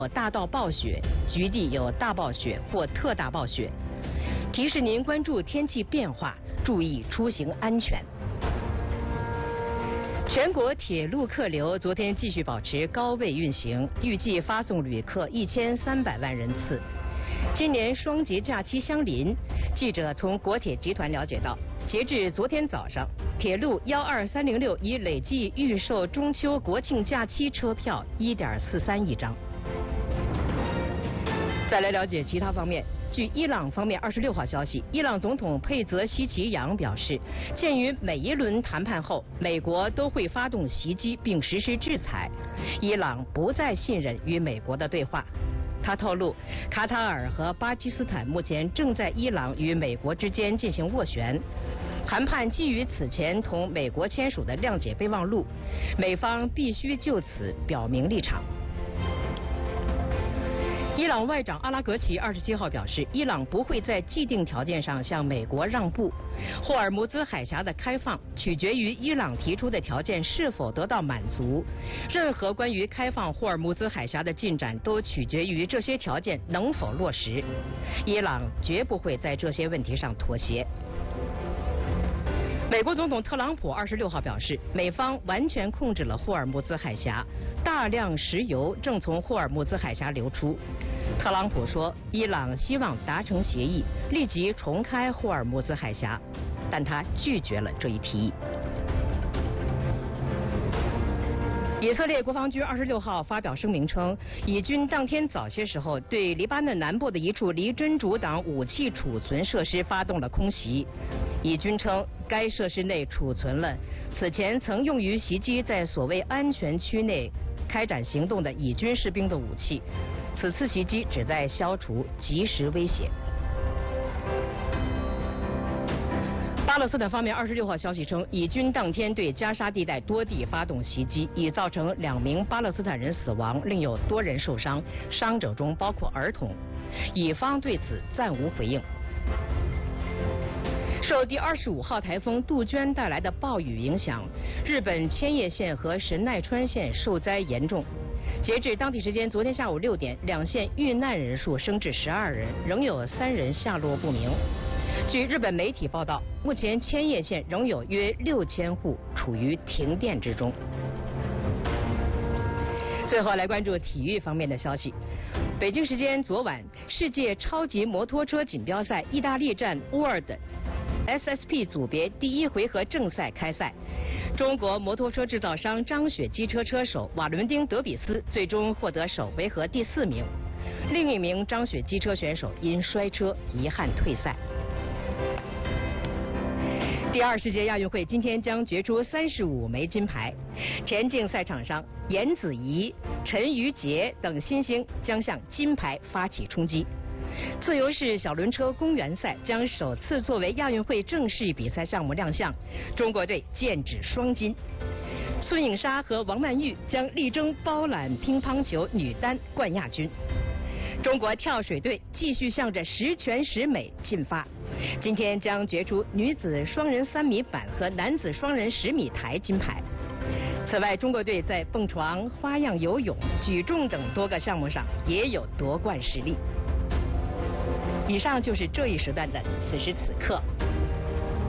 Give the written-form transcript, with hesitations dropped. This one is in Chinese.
大到暴雪，局地有大暴雪或特大暴雪。提示您关注天气变化，注意出行安全。全国铁路客流昨天继续保持高位运行，预计发送旅客1300万人次。今年双节假期相邻，记者从国铁集团了解到，截至昨天早上，铁路12306已累计预售中秋国庆假期车票1.43亿张。再来了解其他方面。据伊朗方面26号消息，伊朗总统佩泽希奇扬表示，鉴于每一轮谈判后，美国都会发动袭击并实施制裁，伊朗不再信任与美国的对话。他透露，卡塔尔和巴基斯坦目前正在伊朗与美国之间进行斡旋。谈判基于此前同美国签署的谅解备忘录，美方必须就此表明立场。伊朗外长阿拉格齐27号表示，伊朗不会在既定条件上向美国让步。霍尔木兹海峡的开放取决于伊朗提出的条件是否得到满足。任何关于开放霍尔木兹海峡的进展都取决于这些条件能否落实。伊朗绝不会在这些问题上妥协。美国总统特朗普26号表示，美方完全控制了霍尔木兹海峡，大量石油正从霍尔木兹海峡流出。特朗普说，伊朗希望达成协议，立即重开霍尔木兹海峡，但他拒绝了这一提议。以色列国防军26号发表声明称，以军当天早些时候对黎巴嫩南部的一处离真主党武器储存设施发动了空袭。以军称，该设施内储存了此前曾用于袭击在所谓安全区内开展行动的以军士兵的武器。此次袭击旨在消除即时威胁。巴勒斯坦方面26号消息称，以军当天对加沙地带多地发动袭击，已造成2名巴勒斯坦人死亡，另有多人受伤，伤者中包括儿童。以方对此暂无回应。受第25号台风杜鹃带来的暴雨影响，日本千叶县和神奈川县受灾严重。截至当地时间昨天下午6点，两县遇难人数升至12人，仍有3人下落不明。据日本媒体报道，目前千叶县仍有约6000户处于停电之中。最后来关注体育方面的消息。北京时间昨晚，世界超级摩托车锦标赛意大利站 World SSP 组别第1回合正赛开赛。中国摩托车制造商张雪机车车手瓦伦丁·德比斯最终获得首回合第4名，另一名张雪机车选手因摔车遗憾退赛。第20届亚运会今天将决出35枚金牌，田径赛场上，严子怡、陈瑜杰等新星将向金牌发起冲击。自由式小轮车公园赛将首次作为亚运会正式比赛项目亮相，中国队剑指双金。孙颖莎和王曼玉将力争包揽乒乓球女单冠亚军。中国跳水队继续向着十全十美进发，今天将决出女子双人3米板和男子双人10米台金牌。此外，中国队在蹦床、花样游泳、举重等多个项目上也有夺冠实力。以上就是这一时段的此时此刻。